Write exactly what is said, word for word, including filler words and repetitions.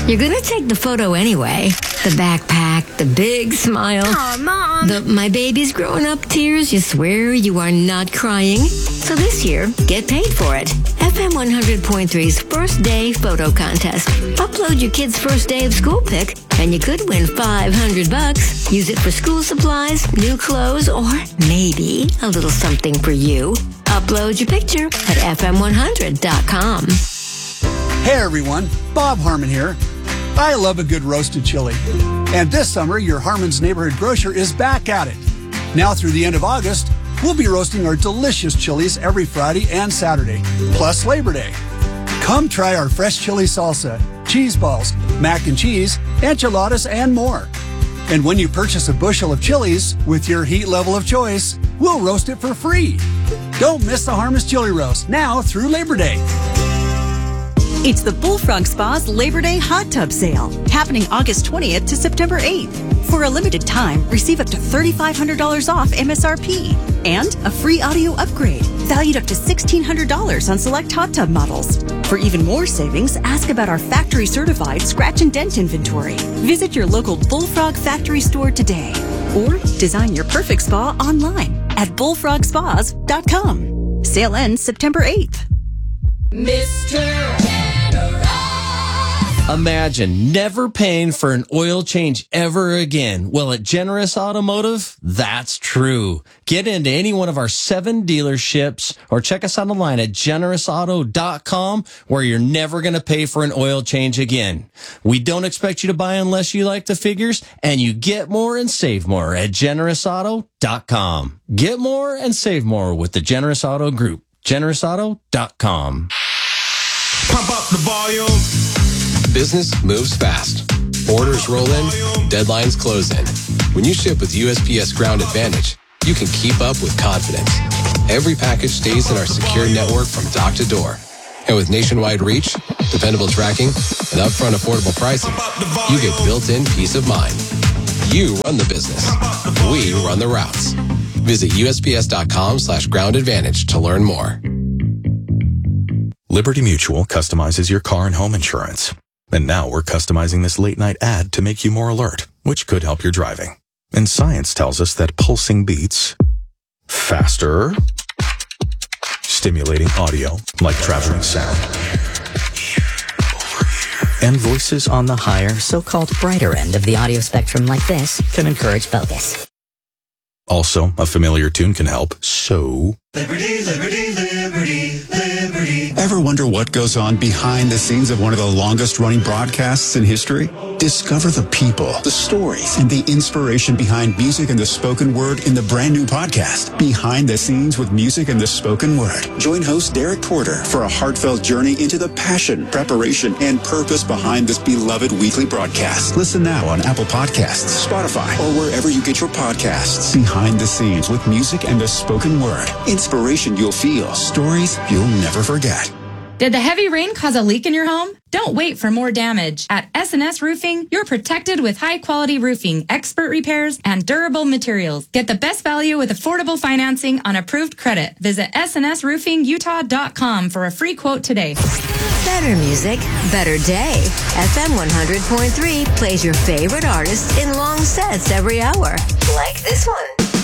You're gonna take the photo anyway. The backpack, the big smile. Aw, Mom. The my baby's growing up tears. You swear you are not crying. So this year, get paid for it. F M one hundred point three's First Day Photo Contest. Upload your kid's first day of school pic, and you could win five hundred bucks. Use it for school supplies, new clothes, or maybe a little something for you. Upload your picture at F M one hundred dot com. Hey everyone, Bob Harmon here. I love a good roasted chili. And this summer, your Harmon's Neighborhood Grocer is back at it. Now through the end of August, we'll be roasting our delicious chilies every Friday and Saturday, plus Labor Day. Come try our fresh chili salsa, cheese balls, mac and cheese, enchiladas, and more. And when you purchase a bushel of chilies with your heat level of choice, we'll roast it for free. Don't miss the Harmon's Chili Roast now through Labor Day. It's the Bullfrog Spa's Labor Day Hot Tub Sale, happening August twentieth to September eighth. For a limited time, receive up to three thousand five hundred dollars off M S R P and a free audio upgrade valued up to one thousand six hundred dollars on select hot tub models. For even more savings, ask about our factory-certified scratch and dent inventory. Visit your local Bullfrog factory store today or design your perfect spa online at bullfrog spas dot com. Sale ends September eighth. Mister Imagine never paying for an oil change ever again. Well, at Generous Automotive, that's true. Get into any one of our seven dealerships or check us out online at generous auto dot com where you're never going to pay for an oil change again. We don't expect you to buy unless you like the figures, and you get more and save more at generous auto dot com. Get more and save more with the Generous Auto Group. generous auto dot com. Pump up the volume. Business moves fast. Orders roll in, deadlines close in. When you ship with U S P S Ground Advantage, you can keep up with confidence. Every package stays in our secure network from dock to door. And with nationwide reach, dependable tracking, and upfront affordable pricing, you get built-in peace of mind. You run the business. We run the routes. Visit U S P S dot com slash ground advantage to learn more. Liberty Mutual customizes your car and home insurance. And now we're customizing this late-night ad to make you more alert, which could help your driving. And science tells us that pulsing beats faster, stimulating audio like traveling sound, and voices on the higher, so-called brighter end of the audio spectrum like this can encourage focus. Also, a familiar tune can help, so... Liberty, liberty, liberty, liberty. Ever wonder what goes on behind the scenes of one of the longest-running broadcasts in history? Discover the people, the stories, and the inspiration behind music and the spoken word in the brand new podcast, Behind the Scenes with Music and the Spoken Word. Join host Derek Porter for a heartfelt journey into the passion, preparation, and purpose behind this beloved weekly broadcast. Listen now on Apple Podcasts, Spotify, or wherever you get your podcasts. Behind the Scenes with Music and the Spoken Word. Inspiration you'll feel. Stories you'll never forget. Did the heavy rain cause a leak in your home? Don't wait for more damage. At S and S Roofing, you're protected with high-quality roofing, expert repairs, and durable materials. Get the best value with affordable financing on approved credit. Visit S and S roofing utah dot com for a free quote today. Better music, better day. F M one hundred point three plays your favorite artists in long sets every hour. Like this one.